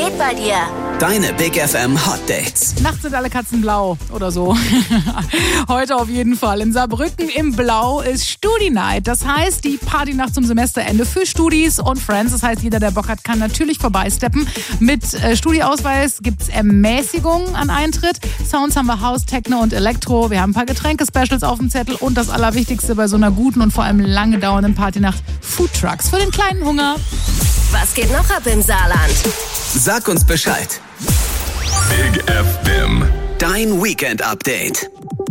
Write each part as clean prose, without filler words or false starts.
geht bei dir? Deine Big FM Hot Dates. Nachts sind alle Katzen blau oder so. Heute auf jeden Fall. In Saarbrücken im Blau ist Studi-Night. Das heißt, die Partynacht zum Semesterende für Studis und Friends. Das heißt, jeder, der Bock hat, kann natürlich vorbeisteppen. Mit Studi-Ausweis gibt es Ermäßigungen an Eintritt. Sounds haben wir House, Techno und Elektro. Wir haben ein paar Getränke-Specials auf dem Zettel. Und das Allerwichtigste bei so einer guten und vor allem lange dauernden Partynacht: Foodtrucks für den kleinen Hunger. Was geht noch ab im Saarland? Sag uns Bescheid. Big FM. Dein Weekend-Update.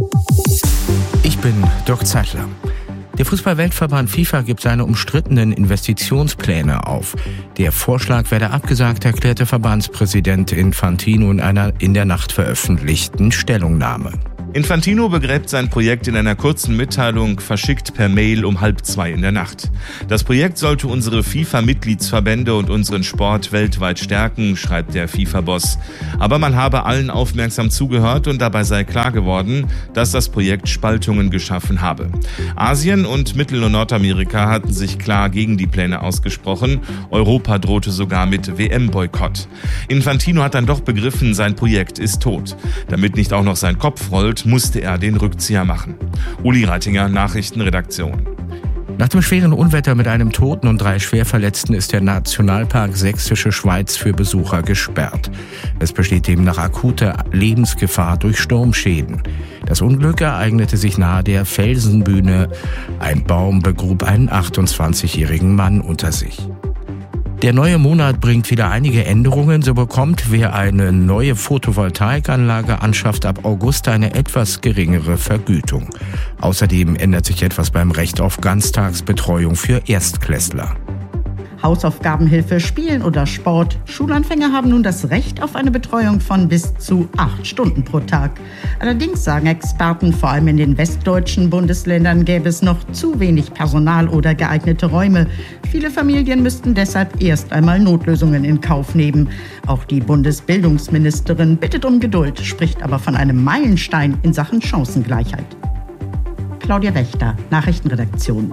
Ich bin Dirk Zeitler. Der Fußball-Weltverband FIFA gibt seine umstrittenen Investitionspläne auf. Der Vorschlag werde abgesagt, erklärte Verbandspräsident Infantino in einer in der Nacht veröffentlichten Stellungnahme. Infantino begräbt sein Projekt in einer kurzen Mitteilung, verschickt per Mail um 1:30 in der Nacht. Das Projekt sollte unsere FIFA-Mitgliedsverbände und unseren Sport weltweit stärken, schreibt der FIFA-Boss. Aber man habe allen aufmerksam zugehört und dabei sei klar geworden, dass das Projekt Spaltungen geschaffen habe. Asien und Mittel- und Nordamerika hatten sich klar gegen die Pläne ausgesprochen. Europa drohte sogar mit WM-Boykott. Infantino hat dann doch begriffen, sein Projekt ist tot. Damit nicht auch noch sein Kopf rollt, musste er den Rückzieher machen. Uli Reitinger, Nachrichtenredaktion. Nach dem schweren Unwetter mit einem Toten und 3 Schwerverletzten ist der Nationalpark Sächsische Schweiz für Besucher gesperrt. Es besteht demnach akute Lebensgefahr durch Sturmschäden. Das Unglück ereignete sich nahe der Felsenbühne. Ein Baum begrub einen 28-jährigen Mann unter sich. Der neue Monat bringt wieder einige Änderungen. So bekommt, wer eine neue Photovoltaikanlage anschafft, ab August eine etwas geringere Vergütung. Außerdem ändert sich etwas beim Recht auf Ganztagsbetreuung für Erstklässler. Hausaufgabenhilfe, Spielen oder Sport. Schulanfänger haben nun das Recht auf eine Betreuung von bis zu 8 Stunden pro Tag. Allerdings sagen Experten, vor allem in den westdeutschen Bundesländern gäbe es noch zu wenig Personal oder geeignete Räume. Viele Familien müssten deshalb erst einmal Notlösungen in Kauf nehmen. Auch die Bundesbildungsministerin bittet um Geduld, spricht aber von einem Meilenstein in Sachen Chancengleichheit. Claudia Wächter, Nachrichtenredaktion.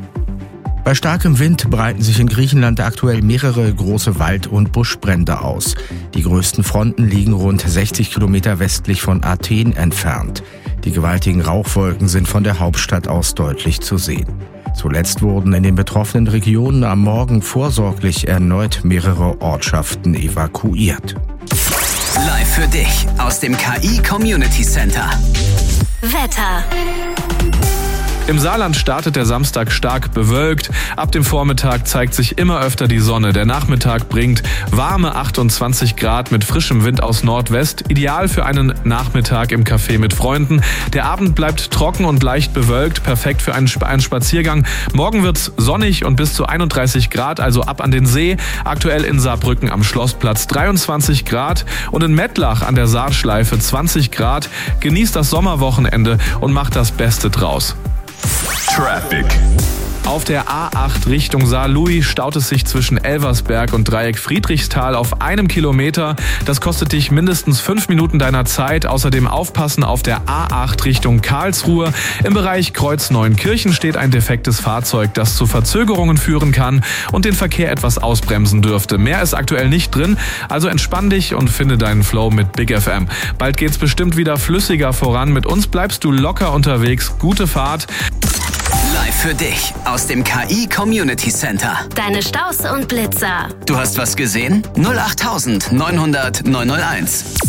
Bei starkem Wind breiten sich in Griechenland aktuell mehrere große Wald- und Buschbrände aus. Die größten Fronten liegen rund 60 Kilometer westlich von Athen entfernt. Die gewaltigen Rauchwolken sind von der Hauptstadt aus deutlich zu sehen. Zuletzt wurden in den betroffenen Regionen am Morgen vorsorglich erneut mehrere Ortschaften evakuiert. Live für dich aus dem KI Community Center. Wetter. Im Saarland startet der Samstag stark bewölkt. Ab dem Vormittag zeigt sich immer öfter die Sonne. Der Nachmittag bringt warme 28 Grad mit frischem Wind aus Nordwest. Ideal für einen Nachmittag im Café mit Freunden. Der Abend bleibt trocken und leicht bewölkt. Perfekt für einen Spaziergang. Morgen wird's sonnig und bis zu 31 Grad, also ab an den See. Aktuell in Saarbrücken am Schlossplatz 23 Grad und in Mettlach an der Saarschleife 20 Grad. Genießt das Sommerwochenende und macht das Beste draus. Traffic. Auf der A8 Richtung Saarlouis staut es sich zwischen Elversberg und Dreieck Friedrichsthal auf 1 Kilometer. Das kostet dich mindestens 5 Minuten deiner Zeit. Außerdem aufpassen auf der A8 Richtung Karlsruhe. Im Bereich Kreuz Neunkirchen steht ein defektes Fahrzeug, das zu Verzögerungen führen kann und den Verkehr etwas ausbremsen dürfte. Mehr ist aktuell nicht drin, also entspann dich und finde deinen Flow mit Big FM. Bald geht's bestimmt wieder flüssiger voran. Mit uns bleibst du locker unterwegs. Gute Fahrt. Live für dich aus dem KI Community Center. Deine Staus und Blitzer. Du hast was gesehen? 08900 901.